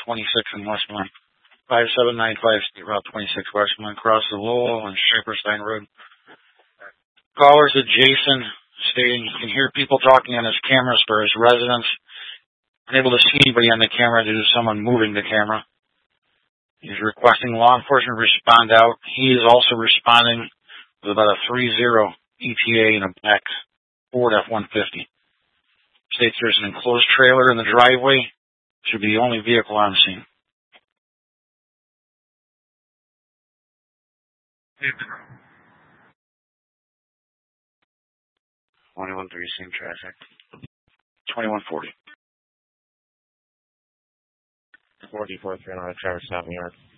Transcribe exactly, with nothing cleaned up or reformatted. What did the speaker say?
twenty-six in Westmoreland. five seven nine five, State Route twenty-six, Westmoreland, across the Lowell and Shaperstein Road. Callers adjacent stating he can hear people talking on his cameras for his residents. Unable to see anybody on the camera due to someone moving the camera. He's requesting law enforcement respond out. He is also responding with about a three zero E T A in a black Ford F one fifty. States there's an enclosed trailer in the driveway. Should be the only vehicle on scene. twenty-one three, same traffic. twenty-one forty. forty-four, three hundred, Traverse Avenue Yard.